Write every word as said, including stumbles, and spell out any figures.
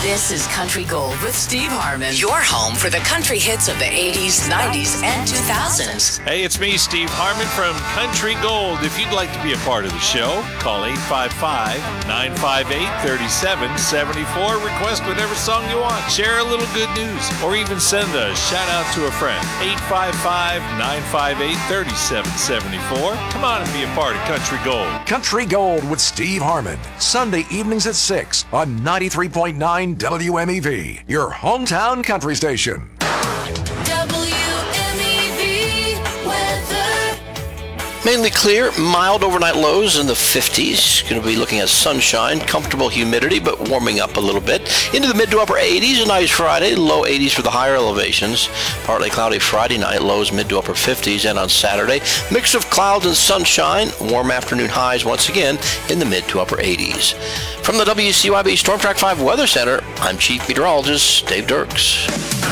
This is Country Gold with Steve Harmon, your home for the country hits of the eighties, nineties, and two thousands. Hey, it's me, Steve Harmon from Country Gold. If you'd like to be a part of the show, call eight five five, nine five eight, three seven seven four. Request whatever song you want. Share a little good news, or even send a shout out to a friend. eight five five, nine five eight, three seven seven four. Come on and be a part of Country Gold. Country Gold with Steve Harmon. Sunday evenings at six on ninety-three point nine W M E V, your hometown country station. W M E V weather. Mainly clear, mild overnight lows in the fifties. Going to be looking at sunshine, comfortable humidity, but warming up a little bit. Into the mid to upper eighties, a nice Friday, low eighties for the higher elevations. Partly cloudy Friday night, lows mid to upper fifties. And on Saturday, mix of clouds and sunshine, warm afternoon highs once again in the mid to upper eighties. From the W C Y B Storm Track five Weather Center, I'm Chief Meteorologist Dave Dirks.